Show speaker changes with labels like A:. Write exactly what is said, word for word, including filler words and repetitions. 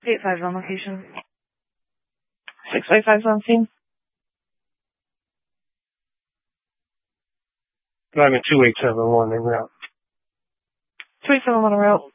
A: eight five on location. six five five on scene.
B: I'm at two eight seven one en route.
A: two eight seven one en route.